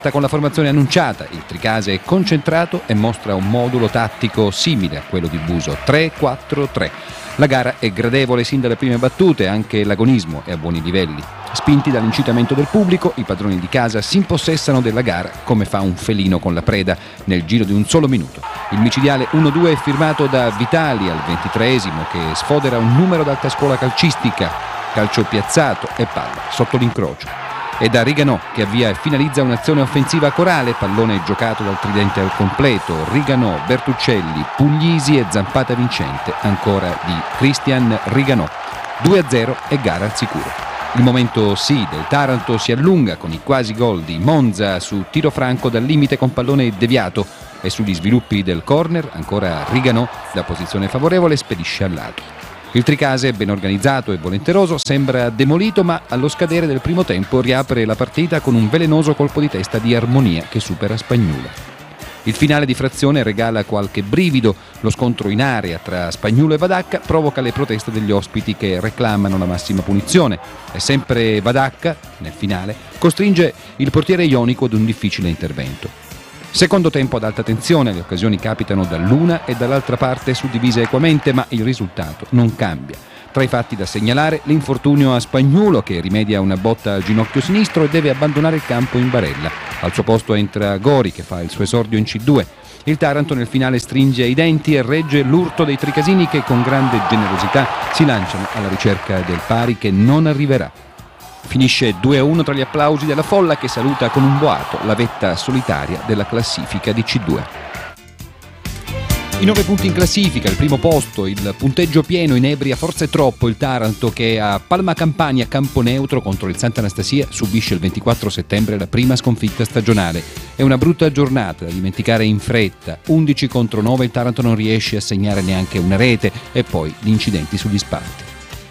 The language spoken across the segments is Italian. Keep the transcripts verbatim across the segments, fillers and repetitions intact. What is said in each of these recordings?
Con la formazione annunciata, il Tricase è concentrato e mostra un modulo tattico simile a quello di Buso, tre quattro tre. La gara è gradevole sin dalle prime battute, anche l'agonismo è a buoni livelli. Spinti dall'incitamento del pubblico, i padroni di casa si impossessano della gara come fa un felino con la preda nel giro di un solo minuto. Il micidiale uno due è firmato da Vitali al ventitreesimo, che sfodera un numero d'alta scuola calcistica, calcio piazzato e palla sotto l'incrocio. E da Riganò che avvia e finalizza un'azione offensiva corale, pallone giocato dal tridente al completo, Riganò, Bertuccelli, Puglisi e zampata vincente ancora di Cristian Riganò. due a zero e gara al sicuro. Il momento sì del Taranto si allunga con i quasi gol di Monza su tiro franco dal limite con pallone deviato e sugli sviluppi del corner ancora Riganò da posizione favorevole spedisce al lato. Il Tricase, ben organizzato e volenteroso, sembra demolito, ma allo scadere del primo tempo riapre la partita con un velenoso colpo di testa di Armonia che supera Spagnuolo. Il finale di frazione regala qualche brivido, lo scontro in area tra Spagnuolo e Vadacca provoca le proteste degli ospiti che reclamano la massima punizione e sempre Vadacca, nel finale, costringe il portiere ionico ad un difficile intervento. Secondo tempo ad alta tensione, le occasioni capitano dall'una e dall'altra parte suddivise equamente, ma il risultato non cambia. Tra i fatti da segnalare l'infortunio a Spagnuolo che rimedia una botta al ginocchio sinistro e deve abbandonare il campo in barella. Al suo posto entra Gori che fa il suo esordio in C due. Il Taranto nel finale stringe i denti e regge l'urto dei tricasini che con grande generosità si lanciano alla ricerca del pari che non arriverà. Finisce due a uno tra gli applausi della folla che saluta con un boato la vetta solitaria della classifica di C due. I nove punti in classifica, il primo posto, il punteggio pieno inebria forse troppo il Taranto che a Palma Campania, campo neutro contro il Sant'Anastasia, subisce il ventiquattro settembre la prima sconfitta stagionale. È una brutta giornata da dimenticare in fretta, undici contro nove, il Taranto non riesce a segnare neanche una rete e poi gli incidenti sugli spalti.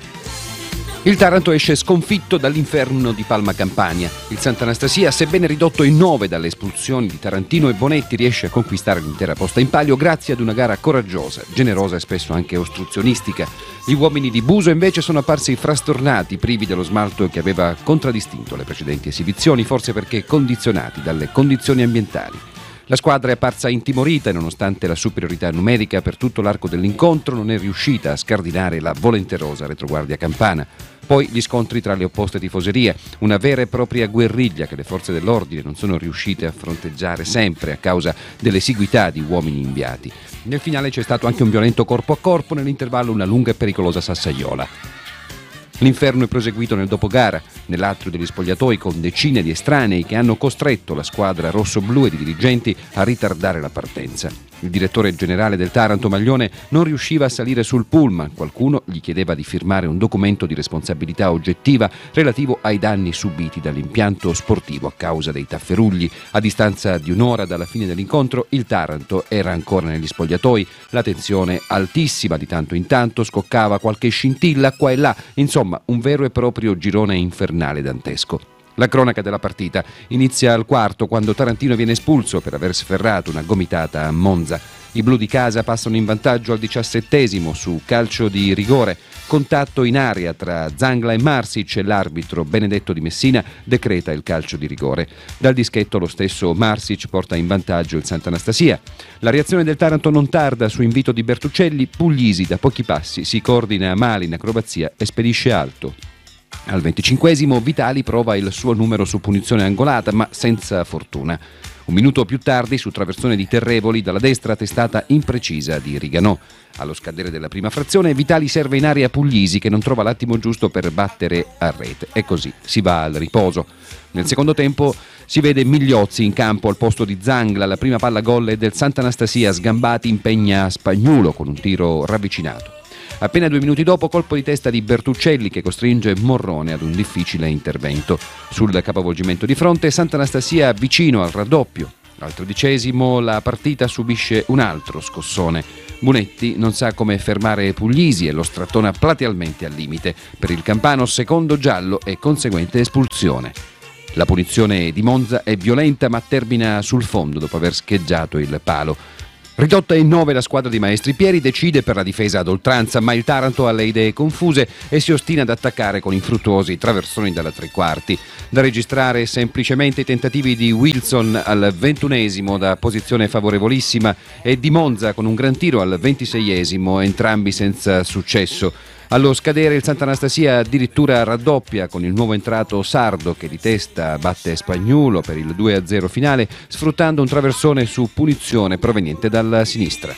Il Taranto esce sconfitto dall'inferno di Palma Campania. Il Sant'Anastasia, sebbene ridotto in nove dalle espulsioni di Tarantino e Bonetti, riesce a conquistare l'intera posta in palio grazie ad una gara coraggiosa, generosa e spesso anche ostruzionistica. Gli uomini di Buso invece sono apparsi frastornati, privi dello smalto che aveva contraddistinto le precedenti esibizioni, forse perché condizionati dalle condizioni ambientali. La squadra è apparsa intimorita e nonostante la superiorità numerica per tutto l'arco dell'incontro non è riuscita a scardinare la volenterosa retroguardia campana. Poi gli scontri tra le opposte tifoserie, una vera e propria guerriglia che le forze dell'ordine non sono riuscite a fronteggiare sempre a causa dell'esiguità di uomini inviati. Nel finale c'è stato anche un violento corpo a corpo, nell'intervallo una lunga e pericolosa sassaiola. L'inferno è proseguito nel dopogara, nell'atrio degli spogliatoi con decine di estranei che hanno costretto la squadra rosso-blu e i dirigenti a ritardare la partenza. Il direttore generale del Taranto, Maglione, non riusciva a salire sul pullman. Qualcuno gli chiedeva di firmare un documento di responsabilità oggettiva relativo ai danni subiti dall'impianto sportivo a causa dei tafferugli. A distanza di un'ora dalla fine dell'incontro, il Taranto era ancora negli spogliatoi. La tensione altissima, di tanto in tanto scoccava qualche scintilla qua e là. Insomma, un vero e proprio girone infernale dantesco. La cronaca della partita inizia al quarto quando Tarantino viene espulso per aver sferrato una gomitata a Monza. I blu di casa passano in vantaggio al diciassettesimo su calcio di rigore. Contatto in area tra Zangla e Marsic e l'arbitro Benedetto di Messina decreta il calcio di rigore. Dal dischetto lo stesso Marsic porta in vantaggio il Sant'Anastasia. La reazione del Taranto non tarda su invito di Bertuccelli. Puglisi da pochi passi si coordina male in acrobazia e spedisce alto. Al venticinquesimo Vitali prova il suo numero su punizione angolata, ma senza fortuna. Un minuto più tardi, su traversone di Terrevoli, dalla destra testata imprecisa di Riganò. Allo scadere della prima frazione, Vitali serve in area Puglisi che non trova l'attimo giusto per battere a rete. E così si va al riposo. Nel secondo tempo si vede Migliozzi in campo al posto di Zangla. La prima palla gol è del Sant'Anastasia, Sgambati impegna Spagnuolo con un tiro ravvicinato. Appena due minuti dopo, colpo di testa di Bertuccelli che costringe Morrone ad un difficile intervento. Sul capovolgimento di fronte, Sant'Anastasia vicino al raddoppio. Al tredicesimo la partita subisce un altro scossone. Bonetti non sa come fermare Puglisi e lo strattona platealmente al limite. Per il campano secondo giallo e conseguente espulsione. La punizione di Monza è violenta ma termina sul fondo dopo aver scheggiato il palo. Ridotta in nove, la squadra di Maestri Pieri decide per la difesa ad oltranza, ma il Taranto ha le idee confuse e si ostina ad attaccare con infruttuosi traversoni dalla tre quarti. Da registrare semplicemente i tentativi di Wilson al ventunesimo da posizione favorevolissima e di Monza con un gran tiro al ventiseiesimo, entrambi senza successo. Allo scadere il Sant'Anastasia addirittura raddoppia con il nuovo entrato Sardo che di testa batte Spagnuolo per il due a zero finale, sfruttando un traversone su punizione proveniente dalla sinistra.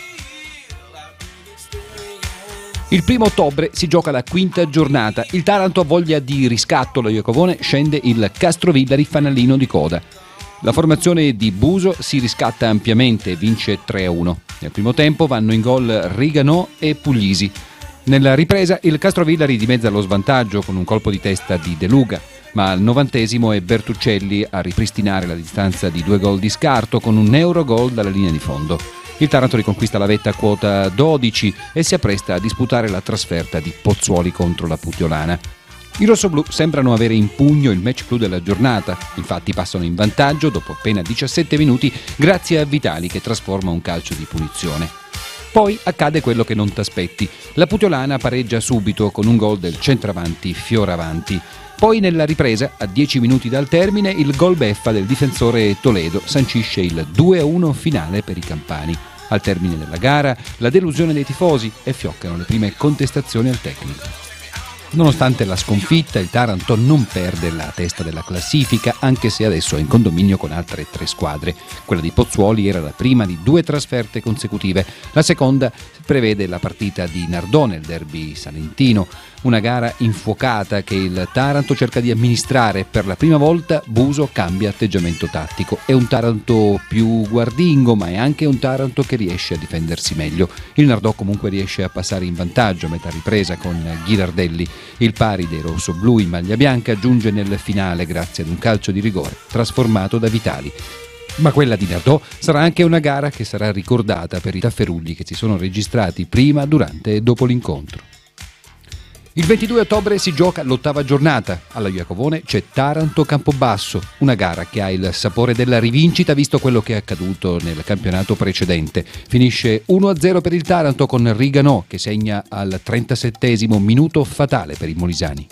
Il primo ottobre si gioca la quinta giornata. Il Taranto ha voglia di riscatto. Allo Iacovone scende il Castrovillari fanalino di coda. La formazione di Buso si riscatta ampiamente e vince tre a uno. Nel primo tempo vanno in gol Riganò e Puglisi. Nella ripresa il Castrovillari dimezza lo svantaggio con un colpo di testa di De Luca, ma al novantesimo è Bertuccelli a ripristinare la distanza di due gol di scarto con un eurogol dalla linea di fondo. Il Taranto riconquista la vetta a quota dodici e si appresta a disputare la trasferta di Pozzuoli contro la Putiolana. I rossoblù sembrano avere in pugno il match clou della giornata, infatti passano in vantaggio dopo appena diciassette minuti grazie a Vitali che trasforma un calcio di punizione. Poi accade quello che non t'aspetti. La Putiolana pareggia subito con un gol del centravanti Fioravanti. Poi nella ripresa, a dieci minuti dal termine, il gol beffa del difensore Toledo sancisce il due a uno finale per i campani. Al termine della gara, la delusione dei tifosi e fioccano le prime contestazioni al tecnico. Nonostante la sconfitta, il Taranto non perde la testa della classifica, anche se adesso è in condominio con altre tre squadre. Quella di Pozzuoli era la prima di due trasferte consecutive. La seconda prevede la partita di Nardone, il derby salentino, una gara infuocata che il Taranto cerca di amministrare. Per la prima volta Buso cambia atteggiamento tattico. È un Taranto più guardingo, ma è anche un Taranto che riesce a difendersi meglio. Il Nardò comunque riesce a passare in vantaggio a metà ripresa con Ghirardelli. Il pari dei rossoblù in maglia bianca giunge nel finale grazie ad un calcio di rigore trasformato da Vitali. Ma quella di Nardò sarà anche una gara che sarà ricordata per i tafferugli che si sono registrati prima, durante e dopo l'incontro. Il ventidue ottobre si gioca l'ottava giornata. Alla Iacovone c'è Taranto-Campobasso, una gara che ha il sapore della rivincita visto quello che è accaduto nel campionato precedente. Finisce uno a zero per il Taranto con Riganò che segna al trentasettesimo, minuto fatale per i molisani.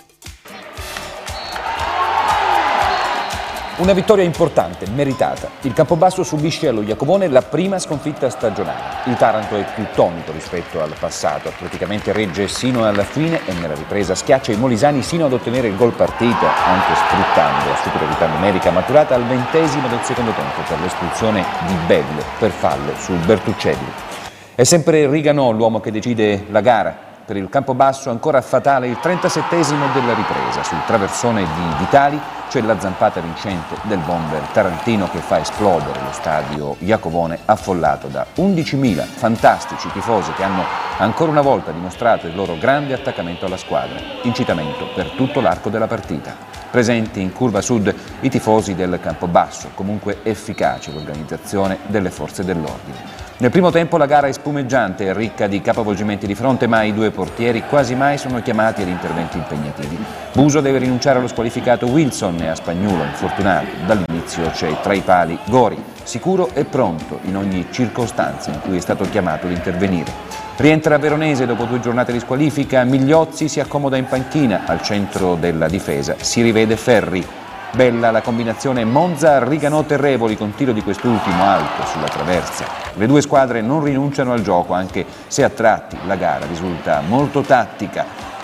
Una vittoria importante, meritata. Il Campobasso subisce allo Iacovone la prima sconfitta stagionale. Il Taranto è più tonico rispetto al passato, praticamente regge sino alla fine e nella ripresa schiaccia i molisani sino ad ottenere il gol partita, anche sfruttando la superiorità numerica maturata al ventesimo del secondo tempo per l'espulsione di Bello per fallo su Bertuccelli. È sempre Riganò l'uomo che decide la gara. Per il Campobasso ancora fatale il trentasettesimo della ripresa. Sul traversone di Vitali c'è la zampata vincente del bomber tarantino che fa esplodere lo stadio Iacovone affollato da undicimila fantastici tifosi che hanno ancora una volta dimostrato il loro grande attaccamento alla squadra. Incitamento per tutto l'arco della partita. Presenti in curva sud i tifosi del Campobasso, comunque efficace l'organizzazione delle forze dell'ordine. Nel primo tempo la gara è spumeggiante e ricca di capovolgimenti di fronte, ma i due portieri quasi mai sono chiamati ad interventi impegnativi. Buso deve rinunciare allo squalificato Wilson e a Spagnuolo, infortunato. Dall'inizio c'è tra i pali Gori, sicuro e pronto in ogni circostanza in cui è stato chiamato ad intervenire. Rientra Veronese dopo due giornate di squalifica, Migliozzi si accomoda in panchina, al centro della difesa si rivede Ferri. Bella la combinazione Monza-Riganò-Terrevoli con tiro di quest'ultimo alto sulla traversa. Le due squadre non rinunciano al gioco, anche se a tratti la gara risulta molto tattica.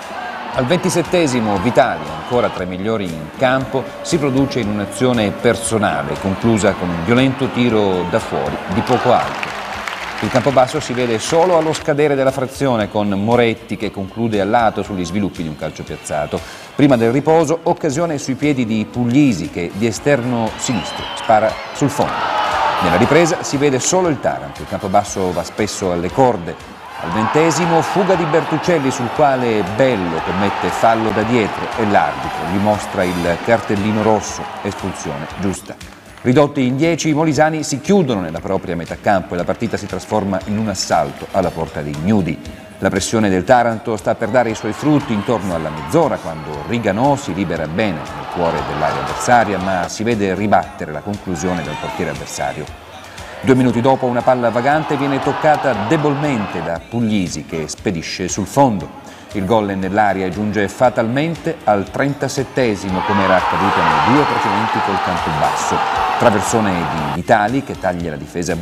Al ventisettesimo Vitali, ancora tra i migliori in campo, si produce in un'azione personale, conclusa con un violento tiro da fuori di poco alto. Il Campobasso si vede solo allo scadere della frazione con Moretti che conclude a lato sugli sviluppi di un calcio piazzato. Prima del riposo, occasione sui piedi di Puglisi che di esterno sinistro spara sul fondo. Nella ripresa si vede solo il Taranto, il Campobasso va spesso alle corde. Al ventesimo fuga di Bertuccelli sul quale Bello commette fallo da dietro e l'arbitro gli mostra il cartellino rosso, espulsione giusta. Ridotti in dieci, i molisani si chiudono nella propria metà campo e la partita si trasforma in un assalto alla porta dei Gnudi. La pressione del Taranto sta per dare i suoi frutti intorno alla mezz'ora quando Riganò si libera bene nel cuore dell'area avversaria ma si vede ribattere la conclusione del portiere avversario. Due minuti dopo una palla vagante viene toccata debolmente da Puglisi che spedisce sul fondo. Il gol nell'aria giunge fatalmente al trentasettesimo, come era accaduto nei due precedenti col Campobasso. Traversone di Vitali che taglia la difesa